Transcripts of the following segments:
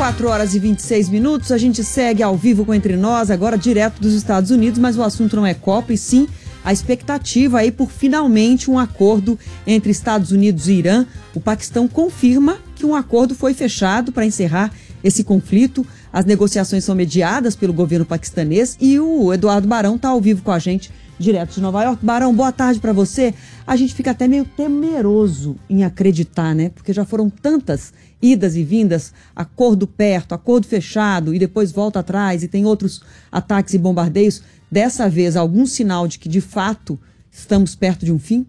4 horas e 26 minutos, a gente segue ao vivo com Entre Nós, agora direto dos Estados Unidos, mas o assunto não é Copa, e sim a expectativa aí por finalmente um acordo entre Estados Unidos e Irã. O Paquistão confirma que um acordo foi fechado para encerrar esse conflito. As negociações são mediadas pelo governo paquistanês e o Eduardo Barão está ao vivo com a gente, direto de Nova York. Barão, boa tarde para você. A gente fica até meio temeroso em acreditar, né? Porque já foram tantas idas e vindas, acordo perto, acordo fechado e depois volta atrás e tem outros ataques e bombardeios. Dessa vez, algum sinal de que, de fato, estamos perto de um fim?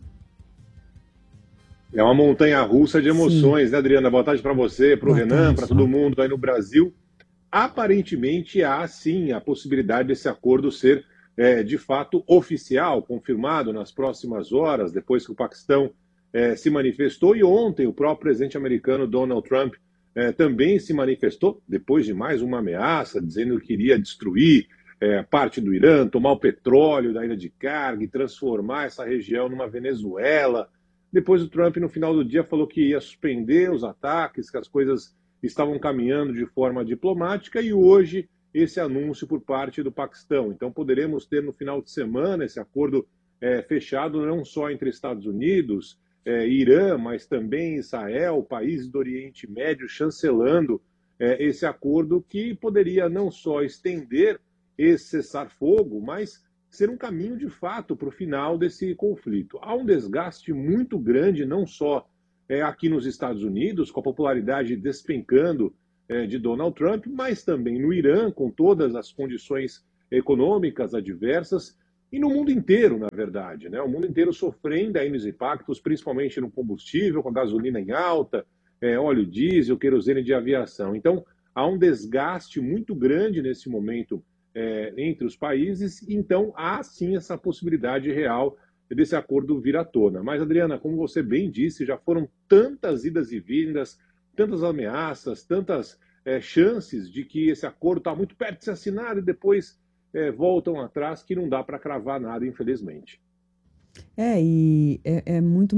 É uma montanha-russa de emoções, né, Adriana? Boa tarde para você, para o Renan, para todo mundo aí no Brasil. Aparentemente, há, sim, a possibilidade desse acordo ser, de fato, oficial, confirmado nas próximas horas, depois que o Paquistão se manifestou. E ontem, o próprio presidente americano, Donald Trump, também se manifestou, depois de mais uma ameaça, dizendo que iria destruir parte do Irã, tomar o petróleo da ilha de Karg, transformar essa região numa Venezuela. Depois o Trump, no final do dia, falou que ia suspender os ataques, que as coisas estavam caminhando de forma diplomática, e hoje esse anúncio por parte do Paquistão. Então poderemos ter no final de semana esse acordo fechado não só entre Estados Unidos e Irã, mas também Israel, países do Oriente Médio, chancelando esse acordo que poderia não só estender esse cessar-fogo, mas ser um caminho de fato para o final desse conflito. Há um desgaste muito grande, não só aqui nos Estados Unidos, com a popularidade despencando de Donald Trump, mas também no Irã, com todas as condições econômicas adversas, e no mundo inteiro, na verdade, né? O mundo inteiro sofrendo aí nos impactos, principalmente no combustível, com a gasolina em alta, óleo diesel, querosene de aviação. Então, há um desgaste muito grande nesse momento entre os países, então há sim essa possibilidade real desse acordo vir à tona. Mas, Adriana, como você bem disse, já foram tantas idas e vindas, tantas ameaças, tantas chances de que esse acordo está muito perto de ser assinado e depois voltam atrás, que não dá para cravar nada, infelizmente. E é muito